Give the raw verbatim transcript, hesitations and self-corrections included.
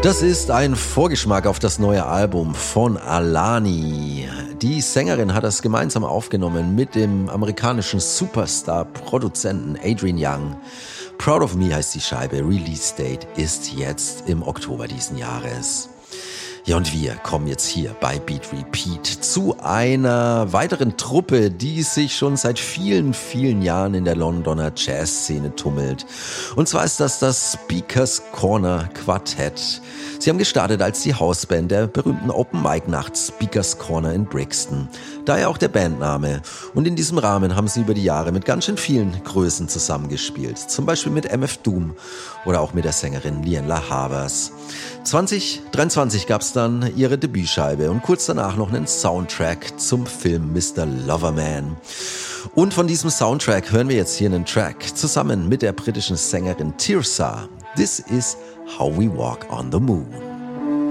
Das ist ein Vorgeschmack auf das neue Album von Alani. Die Sängerin hat das gemeinsam aufgenommen mit dem amerikanischen Superstar-Produzenten Adrian Young. Proud of Me heißt die Scheibe. Release Date ist jetzt im Oktober diesen Jahres. Ja, und wir kommen jetzt hier bei Beat Repeat zu einer weiteren Truppe, die sich schon seit vielen, vielen Jahren in der Londoner Jazzszene tummelt. Und zwar ist das das Speakers Corner Quartett. Sie haben gestartet als die Hausband der berühmten Open-Mic-Nacht Speakers Corner in Brixton. Daher auch der Bandname. Und in diesem Rahmen haben sie über die Jahre mit ganz schön vielen Größen zusammengespielt. Zum Beispiel mit M F Doom oder auch mit der Sängerin Lianne Havers. zwanzig dreiundzwanzig gab es dann ihre Debütscheibe und kurz danach noch einen Soundtrack zum Film Mister Loverman. Und von diesem Soundtrack hören wir jetzt hier einen Track zusammen mit der britischen Sängerin Tirza. This is How We Walk on the Moon.